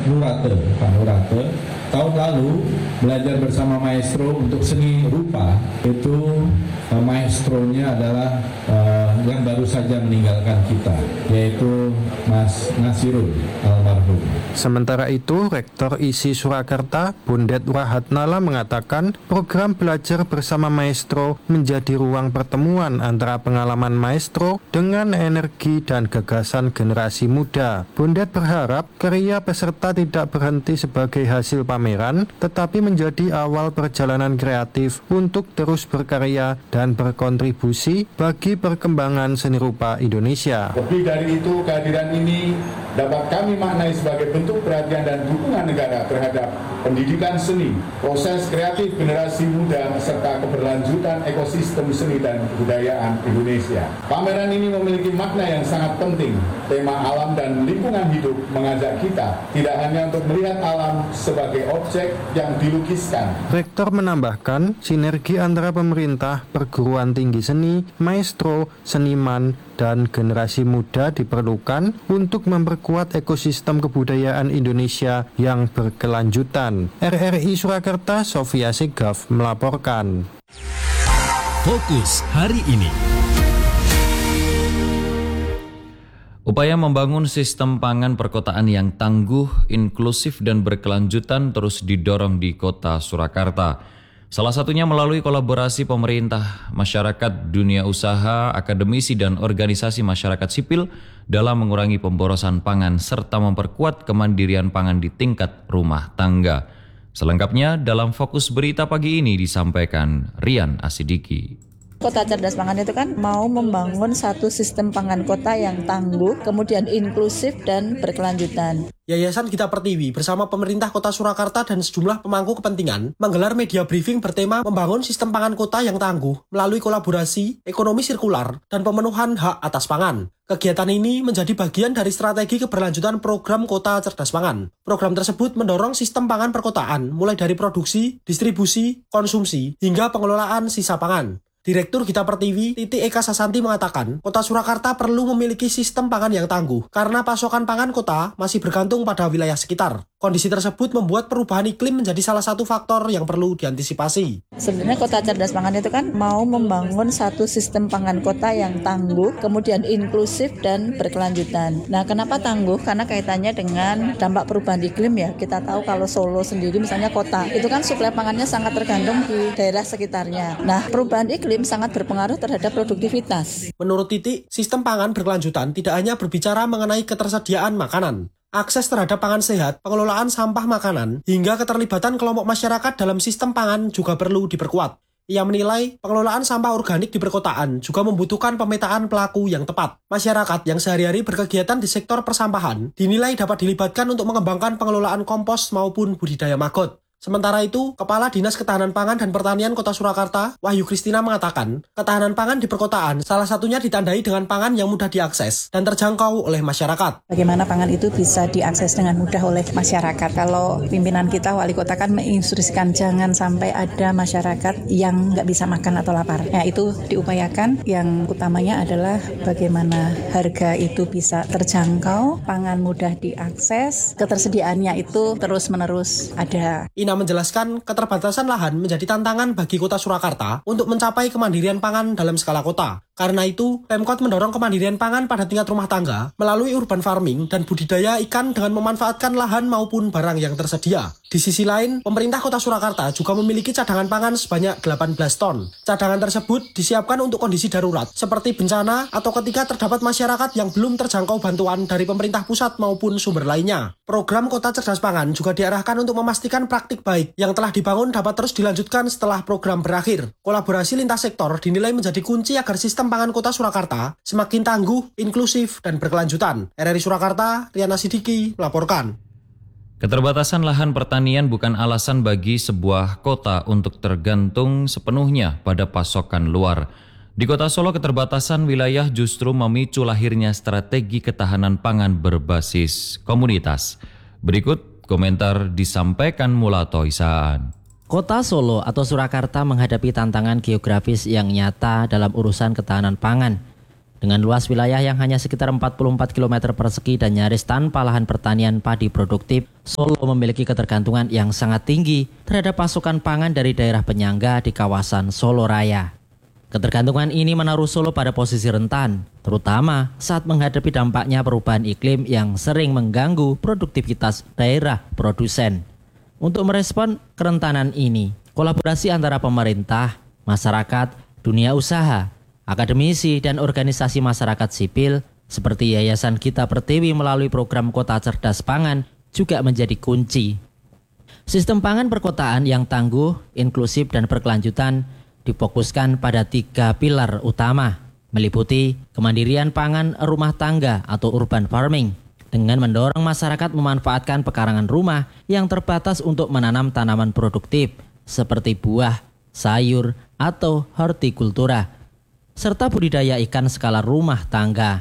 Nurate, Pak Nurate. Tahun lalu belajar bersama maestro untuk seni rupa, itu maestronya adalah yang baru saja meninggalkan kita, yaitu Mas Nasirul almarhum. Sementara itu, Rektor ISI Surakarta, Bondet Wahatnala mengatakan program belajar bersama maestro menjadi ruang pertemuan antara pengalaman maestro dengan energi dan gagasan generasi muda. Bondet berharap karya peserta tidak berhenti sebagai hasil pameran, tetapi menjadi awal perjalanan kreatif untuk terus berkarya dan berkontribusi bagi perkembangan seni rupa Indonesia. Lebih dari itu, kehadiran ini dapat kami maknai sebagai bentuk perhatian dan dukungan negara terhadap pendidikan seni, proses kreatif generasi muda, serta keberlanjutan ekosistem seni dan kebudayaan Indonesia. Pameran ini memiliki makna yang sangat penting. Tema alam dan lingkungan hidup mengajak kita tidak hanya untuk melihat alam sebagai objek yang dilukiskan. Rektor menambahkan, sinergi antara pemerintah, perguruan tinggi seni, maestro, seniman, dan generasi muda diperlukan untuk memperkuat ekosistem kebudayaan Indonesia yang berkelanjutan. RRI Surakarta, Sofia Segaf melaporkan. Fokus hari ini. Upaya membangun sistem pangan perkotaan yang tangguh, inklusif, dan berkelanjutan terus didorong di Kota Surakarta. Salah satunya melalui kolaborasi pemerintah, masyarakat, dunia usaha, akademisi, dan organisasi masyarakat sipil dalam mengurangi pemborosan pangan serta memperkuat kemandirian pangan di tingkat rumah tangga. Selengkapnya dalam Fokus Berita pagi ini disampaikan Rian Asidiki. Kota Cerdas Pangan itu kan mau membangun satu sistem pangan kota yang tangguh, kemudian inklusif dan berkelanjutan. Yayasan Gita Pertiwi bersama pemerintah Kota Surakarta dan sejumlah pemangku kepentingan menggelar media briefing bertema membangun sistem pangan kota yang tangguh melalui kolaborasi, ekonomi sirkular, dan pemenuhan hak atas pangan. Kegiatan ini menjadi bagian dari strategi keberlanjutan program Kota Cerdas Pangan. Program tersebut mendorong sistem pangan perkotaan mulai dari produksi, distribusi, konsumsi, hingga pengelolaan sisa pangan. Direktur Gita Pertiwi, Titi Eka Sasanti mengatakan, Kota Surakarta perlu memiliki sistem pangan yang tangguh karena pasokan pangan kota masih bergantung pada wilayah sekitar. Kondisi tersebut membuat perubahan iklim menjadi salah satu faktor yang perlu diantisipasi. Sebenarnya Kota Cerdas Pangan itu kan mau membangun satu sistem pangan kota yang tangguh, kemudian inklusif dan berkelanjutan. Nah, kenapa tangguh? Karena kaitannya dengan dampak perubahan iklim ya. Kita tahu kalau Solo sendiri misalnya kota, itu kan suplai pangannya sangat tergantung di daerah sekitarnya. Nah, perubahan iklim sangat berpengaruh terhadap produktivitas. Menurut Titi, sistem pangan berkelanjutan tidak hanya berbicara mengenai ketersediaan makanan. Akses terhadap pangan sehat, pengelolaan sampah makanan, hingga keterlibatan kelompok masyarakat dalam sistem pangan juga perlu diperkuat. Ia menilai pengelolaan sampah organik di perkotaan juga membutuhkan pemetaan pelaku yang tepat. Masyarakat yang sehari-hari berkegiatan di sektor persampahan dinilai dapat dilibatkan untuk mengembangkan pengelolaan kompos maupun budidaya maggot. Sementara itu, Kepala Dinas Ketahanan Pangan dan Pertanian Kota Surakarta, Wahyu Kristina mengatakan, ketahanan pangan di perkotaan salah satunya ditandai dengan pangan yang mudah diakses dan terjangkau oleh masyarakat. Bagaimana pangan itu bisa diakses dengan mudah oleh masyarakat? Kalau pimpinan kita, wali kota kan menginstruksikan jangan sampai ada masyarakat yang nggak bisa makan atau lapar. Nah, itu diupayakan. Yang utamanya adalah bagaimana harga itu bisa terjangkau, pangan mudah diakses, ketersediaannya itu terus-menerus ada. Ina menjelaskan keterbatasan lahan menjadi tantangan bagi Kota Surakarta untuk mencapai kemandirian pangan dalam skala kota. Karena itu, Pemkot mendorong kemandirian pangan pada tingkat rumah tangga melalui urban farming dan budidaya ikan dengan memanfaatkan lahan maupun barang yang tersedia. Di sisi lain, pemerintah Kota Surakarta juga memiliki cadangan pangan sebanyak 18 ton. Cadangan tersebut disiapkan untuk kondisi darurat, seperti bencana atau ketika terdapat masyarakat yang belum terjangkau bantuan dari pemerintah pusat maupun sumber lainnya. Program Kota Cerdas Pangan juga diarahkan untuk memastikan praktik baik yang telah dibangun dapat terus dilanjutkan setelah program berakhir. Kolaborasi lintas sektor dinilai menjadi kunci agar sistem pangan Kota Surakarta semakin tangguh, inklusif, dan berkelanjutan. RRI Surakarta, Rian Asidiki melaporkan. Keterbatasan lahan pertanian bukan alasan bagi sebuah kota untuk tergantung sepenuhnya pada pasokan luar. Di Kota Solo, keterbatasan wilayah justru memicu lahirnya strategi ketahanan pangan berbasis komunitas. Berikut komentar disampaikan Mulato Isaan. Kota Solo atau Surakarta menghadapi tantangan geografis yang nyata dalam urusan ketahanan pangan. Dengan luas wilayah yang hanya sekitar 44 km persegi dan nyaris tanpa lahan pertanian padi produktif, Solo memiliki ketergantungan yang sangat tinggi terhadap pasokan pangan dari daerah penyangga di kawasan Solo Raya. Ketergantungan ini menaruh Solo pada posisi rentan, terutama saat menghadapi dampaknya perubahan iklim yang sering mengganggu produktivitas daerah produsen. Untuk merespon kerentanan ini, kolaborasi antara pemerintah, masyarakat, dunia usaha, akademisi, dan organisasi masyarakat sipil seperti Yayasan Gita Pertiwi melalui program Kota Cerdas Pangan juga menjadi kunci. Sistem pangan perkotaan yang tangguh, inklusif, dan berkelanjutan difokuskan pada 3 pilar utama, meliputi kemandirian pangan rumah tangga atau urban farming, dengan mendorong masyarakat memanfaatkan pekarangan rumah yang terbatas untuk menanam tanaman produktif seperti buah, sayur, atau hortikultura, serta budidaya ikan skala rumah tangga.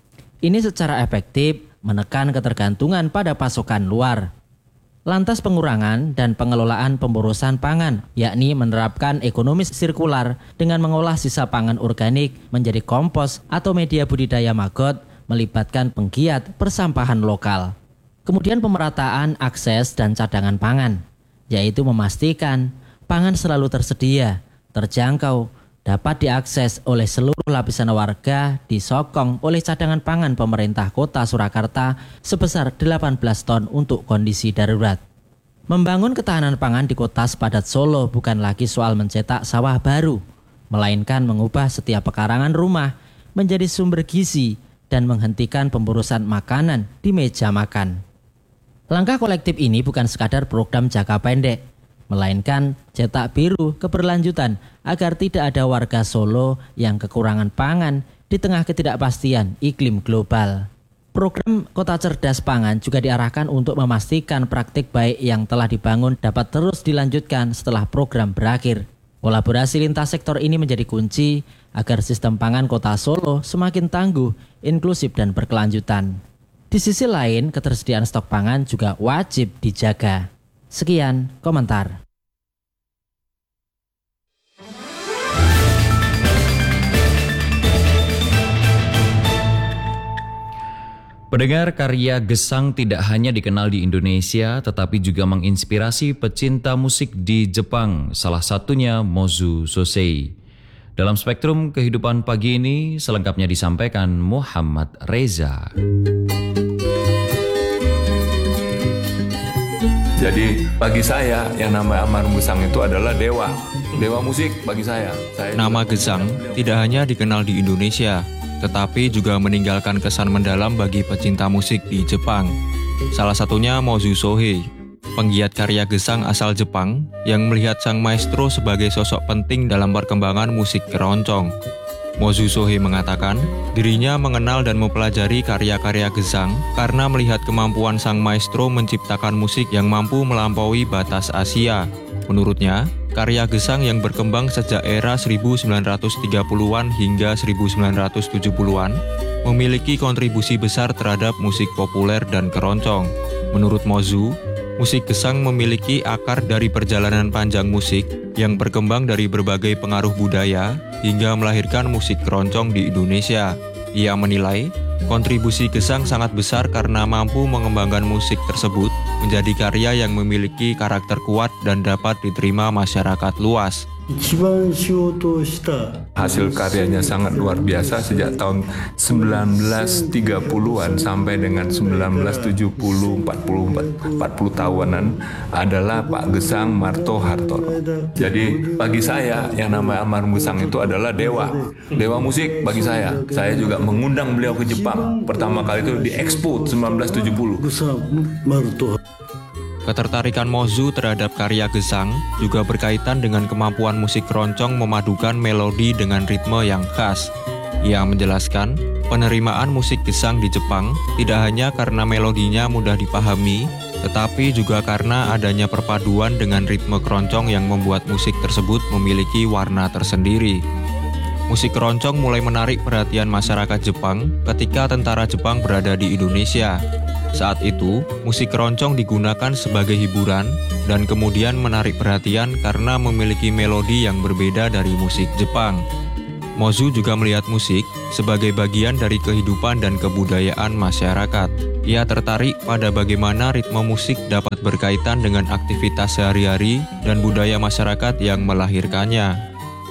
Ini secara efektif menekan ketergantungan pada pasokan luar. Lantas pengurangan dan pengelolaan pemborosan pangan, yakni menerapkan ekonomi sirkular dengan mengolah sisa pangan organik menjadi kompos atau media budidaya maggot, melibatkan penggiat persampahan lokal. Kemudian pemerataan akses dan cadangan pangan, yaitu memastikan pangan selalu tersedia, terjangkau, dapat diakses oleh seluruh lapisan warga, disokong oleh cadangan pangan pemerintah Kota Surakarta sebesar 18 ton untuk kondisi darurat. Membangun ketahanan pangan di kota sepadat Solo bukan lagi soal mencetak sawah baru, melainkan mengubah setiap pekarangan rumah menjadi sumber gizi dan menghentikan pemborosan makanan di meja makan. Langkah kolektif ini bukan sekadar program jangka pendek, melainkan cetak biru keberlanjutan agar tidak ada warga Solo yang kekurangan pangan di tengah ketidakpastian iklim global. Program Kota Cerdas Pangan juga diarahkan untuk memastikan praktik baik yang telah dibangun dapat terus dilanjutkan setelah program berakhir. Kolaborasi lintas sektor ini menjadi kunci agar sistem pangan Kota Solo semakin tangguh, inklusif, dan berkelanjutan. Di sisi lain, ketersediaan stok pangan juga wajib dijaga. Sekian komentar. Pendengar, karya Gesang tidak hanya dikenal di Indonesia, tetapi juga menginspirasi pecinta musik di Jepang, salah satunya Mozu Sosei. Dalam Spektrum Kehidupan pagi ini, selengkapnya disampaikan Muhammad Reza. Jadi bagi saya yang namanya almarhum Gesang itu adalah dewa musik bagi saya. Nama Gesang tidak hanya dikenal di Indonesia, tetapi juga meninggalkan kesan mendalam bagi pecinta musik di Jepang. Salah satunya Mozu Sosei, penggiat karya Gesang asal Jepang yang melihat sang maestro sebagai sosok penting dalam perkembangan musik keroncong. Mozu Sosei mengatakan, dirinya mengenal dan mempelajari karya-karya Gesang karena melihat kemampuan sang maestro menciptakan musik yang mampu melampaui batas Asia. Menurutnya, karya Gesang yang berkembang sejak era 1930-an hingga 1970-an memiliki kontribusi besar terhadap musik populer dan keroncong. Menurut Mozu, musik Gesang memiliki akar dari perjalanan panjang musik yang berkembang dari berbagai pengaruh budaya hingga melahirkan musik keroncong di Indonesia. Ia menilai, kontribusi Gesang sangat besar karena mampu mengembangkan musik tersebut menjadi karya yang memiliki karakter kuat dan dapat diterima masyarakat luas. Hasil karyanya sangat luar biasa sejak tahun 1930-an sampai dengan 1970, 40 tahunan adalah Pak Gesang Marto Hartono. Jadi bagi saya yang namanya almarhum Gesang itu adalah dewa musik bagi saya. Saya juga mengundang beliau ke Jepang. Pertama kali itu di Expo 1970. Ketertarikan Mozu terhadap karya Gesang juga berkaitan dengan kemampuan musik keroncong memadukan melodi dengan ritme yang khas. Ia menjelaskan, penerimaan musik Gesang di Jepang tidak hanya karena melodinya mudah dipahami, tetapi juga karena adanya perpaduan dengan ritme keroncong yang membuat musik tersebut memiliki warna tersendiri. Musik keroncong mulai menarik perhatian masyarakat Jepang ketika tentara Jepang berada di Indonesia. Saat itu, musik keroncong digunakan sebagai hiburan dan kemudian menarik perhatian karena memiliki melodi yang berbeda dari musik Jepang. Mozu juga melihat musik sebagai bagian dari kehidupan dan kebudayaan masyarakat. Ia tertarik pada bagaimana ritme musik dapat berkaitan dengan aktivitas sehari-hari dan budaya masyarakat yang melahirkannya.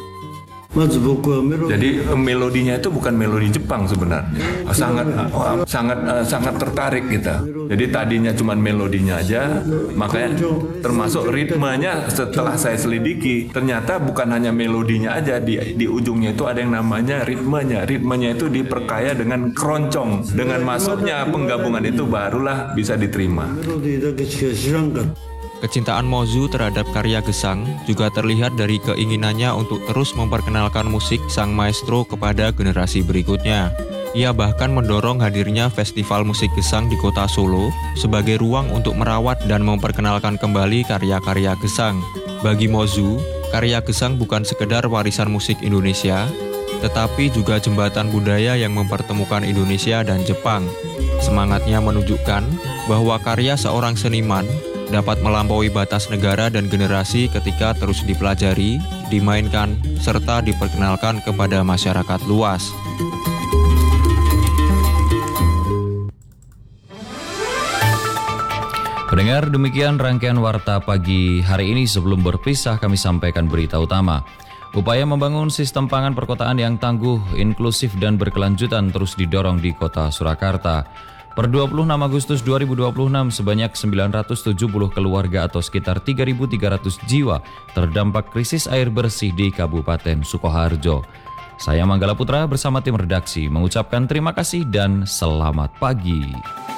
Jadi melodinya itu bukan melodi Jepang sebenarnya. Sangat tertarik kita. Jadi tadinya cuma melodinya aja, makanya termasuk ritmenya setelah saya selidiki, ternyata bukan hanya melodinya aja, di ujungnya itu ada yang namanya ritmenya. Ritmenya itu diperkaya dengan keroncong. Dengan masuknya penggabungan itu barulah bisa diterima. Kecintaan Mozu terhadap karya Gesang juga terlihat dari keinginannya untuk terus memperkenalkan musik sang maestro kepada generasi berikutnya. Ia bahkan mendorong hadirnya festival musik Gesang di kota Solo sebagai ruang untuk merawat dan memperkenalkan kembali karya-karya Gesang. Bagi Mozu, karya Gesang bukan sekedar warisan musik Indonesia, tetapi juga jembatan budaya yang mempertemukan Indonesia dan Jepang. Semangatnya menunjukkan bahwa karya seorang seniman dapat melampaui batas negara dan generasi ketika terus dipelajari, dimainkan, serta diperkenalkan kepada masyarakat luas. Pendengar, demikian rangkaian Warta Pagi hari ini. Sebelum berpisah, kami sampaikan berita utama. Upaya membangun sistem pangan perkotaan yang tangguh, inklusif, dan berkelanjutan terus didorong di kota Surakarta. Per 26 Agustus 2026, sebanyak 970 keluarga atau sekitar 3.300 jiwa terdampak krisis air bersih di Kabupaten Sukoharjo. Saya Manggala Putra bersama tim redaksi mengucapkan terima kasih dan selamat pagi.